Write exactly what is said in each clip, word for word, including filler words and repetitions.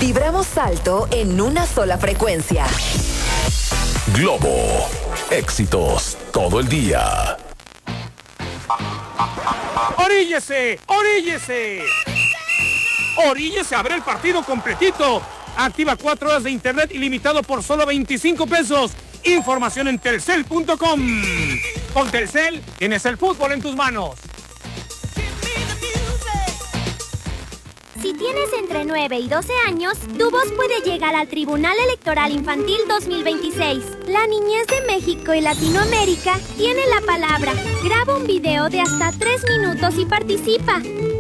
Vibramos alto en una sola frecuencia. Globo. Éxitos todo el día. ¡Oríllese! ¡Oríllese! ¡Oríllese a ver el partido completito! Activa cuatro horas de internet ilimitado por solo veinticinco pesos. Información en telcel punto com. Con Telcel tienes el fútbol en tus manos. Si tienes entre nueve y doce años, tu voz puede llegar al Tribunal Electoral Infantil dos mil veintiséis. La niñez de México y Latinoamérica tiene la palabra. Graba un video de hasta tres minutos y participa.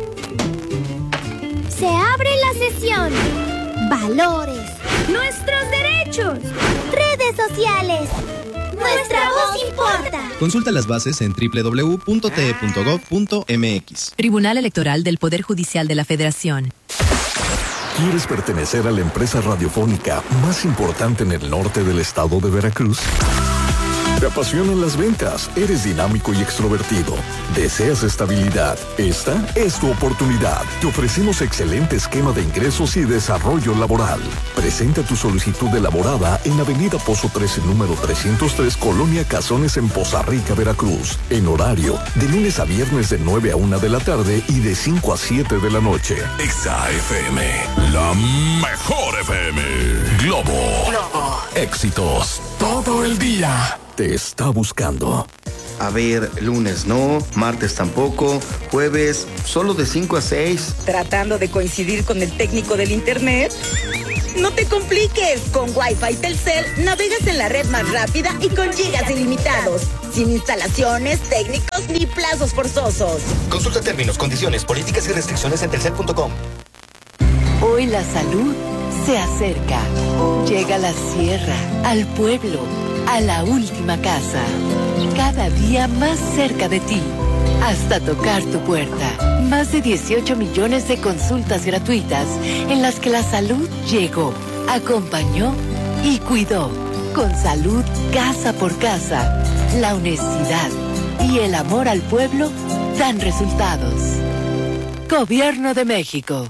Se abre la sesión. Valores. Nuestros derechos. Redes sociales. Nuestra voz importa. Consulta las bases en doble u doble u doble u punto t e punto gov punto m x. Tribunal Electoral del Poder Judicial de la Federación. ¿Quieres pertenecer a la empresa radiofónica más importante en el norte del estado de Veracruz? ¿Te apasionan las ventas? ¿Eres dinámico y extrovertido? ¿Deseas estabilidad? Esta es tu oportunidad. Te ofrecemos excelente esquema de ingresos y desarrollo laboral. Presenta tu solicitud elaborada en Avenida Pozo trece, número trescientos tres, Colonia Cazones, en Poza Rica, Veracruz. En horario de lunes a viernes de nueve a una de la tarde y de cinco a siete de la noche. Exa F M, la mejor F M. Globo. Globo. Éxitos todo el día. Te está buscando. A ver, lunes no, martes tampoco, jueves solo de cinco a seis. ¿Tratando de coincidir con el técnico del internet? No te compliques. Con Wi-Fi Telcel navegas en la red más rápida y con gigas ilimitados. Sin instalaciones, técnicos ni plazos forzosos. Consulta términos, condiciones, políticas y restricciones en telcel punto com. Hoy la salud se acerca. Llega a la sierra, al pueblo, a la última casa. Cada día más cerca de ti. Hasta tocar tu puerta. Más de dieciocho millones de consultas gratuitas en las que la salud llegó, acompañó y cuidó. Con salud casa por casa, la honestidad y el amor al pueblo dan resultados. Gobierno de México.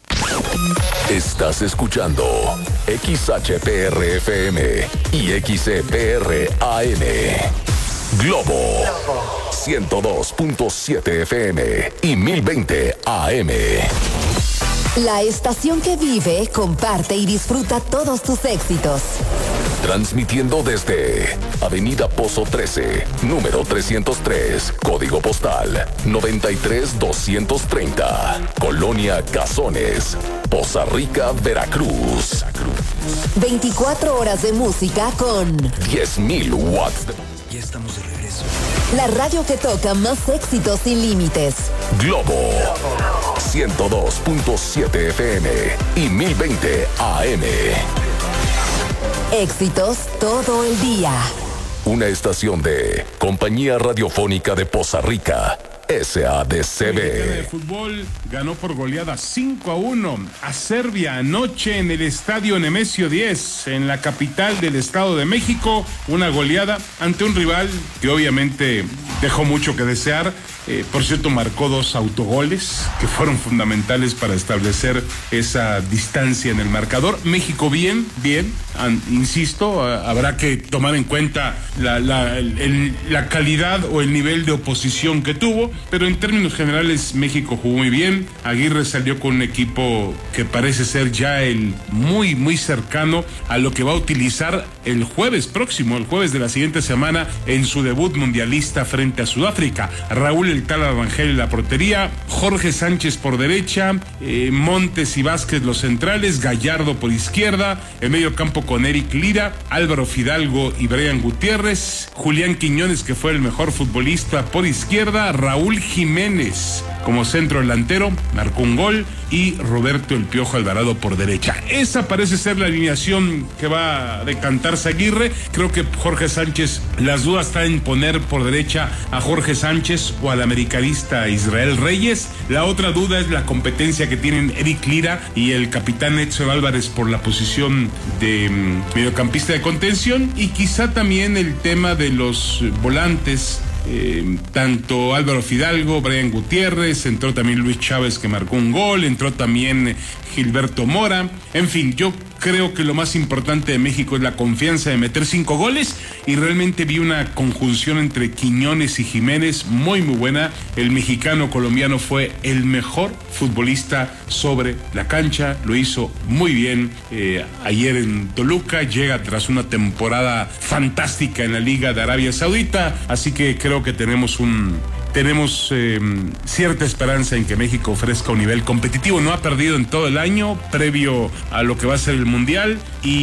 Estás escuchando X H P R F M y X E P R A M. Globo, ciento dos punto siete F M y mil veinte A M. La estación que vive, comparte y disfruta todos tus éxitos. Transmitiendo desde Avenida Pozo trece, número trescientos tres, código postal noventa y tres doscientos treinta, Colonia Cazones, Poza Rica, Veracruz. veinticuatro horas de música con diez mil watts. Ya estamos de regreso. La radio que toca más éxitos sin límites. Globo, ciento dos punto siete F M y mil veinte A M. Éxitos todo el día. Una estación de Compañía Radiofónica de Poza Rica, S A D C B. El de fútbol ganó por goleada cinco a uno a Serbia anoche en el Estadio Nemesio diez, en la capital del Estado de México. Una goleada ante un rival que obviamente dejó mucho que desear. Eh, por cierto, marcó dos autogoles que fueron fundamentales para establecer esa distancia en el marcador. México bien, bien, an, insisto, a, habrá que tomar en cuenta la, la, el, el, la calidad o el nivel de oposición que tuvo, pero en términos generales México jugó muy bien. Aguirre salió con un equipo que parece ser ya el muy, muy cercano a lo que va a utilizar el jueves próximo, el jueves de la siguiente semana, en su debut mundialista frente a Sudáfrica. Raúl El Tala Rangel en la portería, Jorge Sánchez por derecha, eh, Montes y Vázquez los centrales, Gallardo por izquierda, el medio campo con Eric Lira, Álvaro Fidalgo y Brian Gutiérrez, Julián Quiñones, que fue el mejor futbolista, por izquierda, Raúl Jiménez como centro delantero, marcó un gol, y Roberto El Piojo Alvarado por derecha. Esa parece ser la alineación que va a decantarse Aguirre. Creo que Jorge Sánchez, las dudas están en poner por derecha a Jorge Sánchez o al americanista Israel Reyes. La otra duda es la competencia que tienen Eric Lira y el capitán Edson Álvarez por la posición de um, mediocampista de contención, y quizá también el tema de los volantes eh, tanto Álvaro Fidalgo, Brian Gutiérrez, entró también Luis Chávez que marcó un gol, entró también Gilberto Mora. En fin, yo creo que lo más importante de México es la confianza de meter cinco goles y realmente vi una conjunción entre Quiñones y Jiménez muy muy buena. El mexicano colombiano fue el mejor futbolista sobre la cancha, lo hizo muy bien eh, ayer en Toluca, llega tras una temporada fantástica en la Liga de Arabia Saudita, así que creo que tenemos un Tenemos eh, cierta esperanza en que México ofrezca un nivel competitivo. No ha perdido en todo el año previo a lo que va a ser el Mundial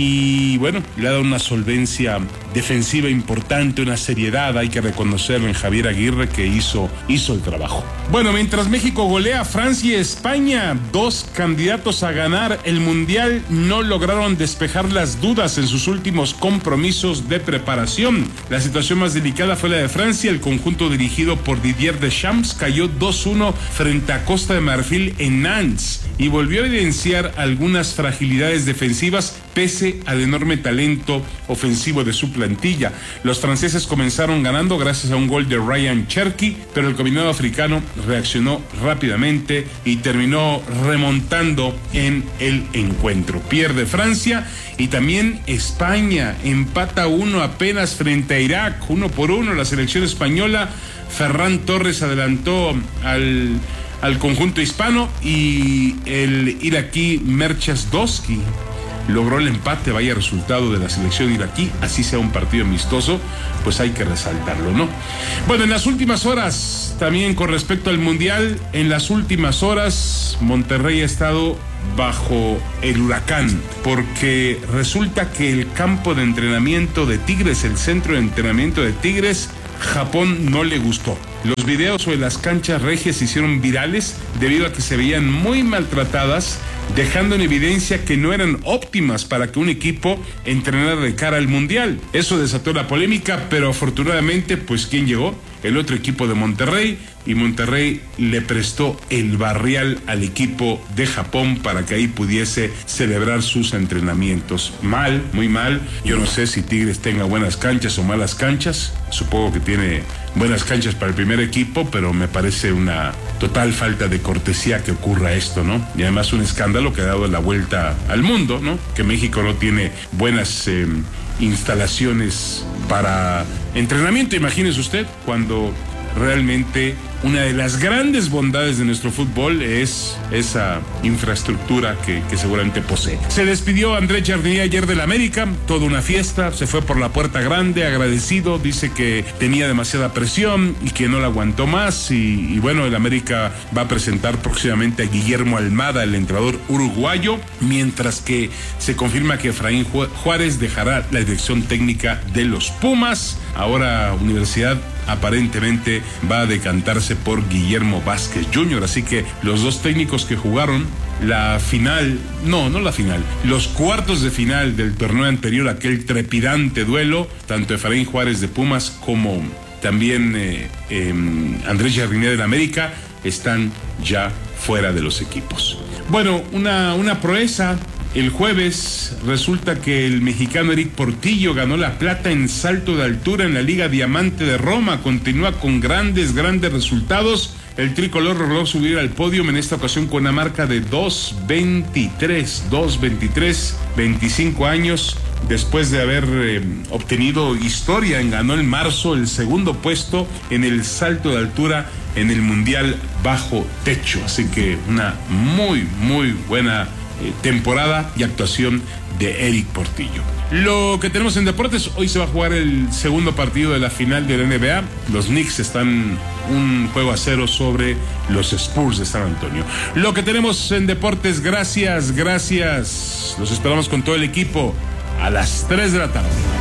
y bueno, le ha dado una solvencia defensiva importante, una seriedad, hay que reconocerlo en Javier Aguirre que hizo, hizo el trabajo. Bueno, mientras México golea a Francia y España, dos candidatos a ganar el Mundial no lograron despejar las dudas en sus últimos compromisos de preparación. La situación más delicada fue la de Francia. El conjunto dirigido por Didier Deschamps cayó dos uno frente a Costa de Marfil en Nantes y volvió a evidenciar algunas fragilidades defensivas pese al enorme talento ofensivo de su plantilla. Los franceses comenzaron ganando gracias a un gol de Ryan Cherki, pero el combinado africano reaccionó rápidamente y terminó remontando en el encuentro. Pierde Francia y también España empata uno apenas frente a Irak, uno por uno. La selección española, Ferran Torres adelantó al, al conjunto hispano y el iraquí Merchas Doski logró el empate. Vaya resultado de la selección iraquí, así sea un partido amistoso, pues hay que resaltarlo, ¿no? Bueno, en las últimas horas, también con respecto al Mundial, en las últimas horas, Monterrey ha estado bajo el huracán, porque resulta que el campo de entrenamiento de Tigres, el centro de entrenamiento de Tigres, Japón no le gustó. Los videos sobre las canchas regias se hicieron virales debido a que se veían muy maltratadas, dejando en evidencia que no eran óptimas para que un equipo entrenara de cara al Mundial. Eso desató la polémica, pero afortunadamente, pues ¿quién llegó? El otro equipo de Monterrey, y Monterrey le prestó el barrial al equipo de Japón para que ahí pudiese celebrar sus entrenamientos. Mal, muy mal. Yo no sé si Tigres tenga buenas canchas o malas canchas. Supongo que tiene buenas canchas para el primer equipo, pero me parece una total falta de cortesía que ocurra esto, ¿no? Y además un escándalo que ha dado la vuelta al mundo, ¿no? Que México no tiene buenas eh, instalaciones para entrenamiento. Imagínese usted, cuando realmente una de las grandes bondades de nuestro fútbol es esa infraestructura que, que seguramente posee. Se despidió Andrés Jardine ayer del América, toda una fiesta, se fue por la puerta grande, agradecido, dice que tenía demasiada presión y que no la aguantó más y, y bueno, el América va a presentar próximamente a Guillermo Almada, el entrenador uruguayo, mientras que se confirma que Efraín Juárez dejará la dirección técnica de los Pumas. Ahora Universidad aparentemente va a decantarse por Guillermo Vázquez junior, así que los dos técnicos que jugaron la final, no, no la final, los cuartos de final del torneo anterior, aquel trepidante duelo, tanto Efraín Juárez de Pumas como también eh, eh, Andrés Jardine del América, están ya fuera de los equipos. Bueno, una, una proeza. El jueves resulta que el mexicano Eric Portillo ganó la plata en salto de altura en la Liga Diamante de Roma. Continúa con grandes, grandes resultados. El tricolor logró subir al podio en esta ocasión con una marca de dos veintitrés, dos veintitrés, veinticinco años. Después de haber eh, obtenido historia, ganó en marzo el segundo puesto en el salto de altura en el Mundial Bajo Techo. Así que una muy, muy buena Eh, temporada y actuación de Eric Portillo. Lo que tenemos en deportes, hoy se va a jugar el segundo partido de la final de la N B A. Los Knicks están un juego a cero sobre los Spurs de San Antonio. Lo que tenemos en deportes, gracias, gracias. Los esperamos con todo el equipo a las tres de la tarde.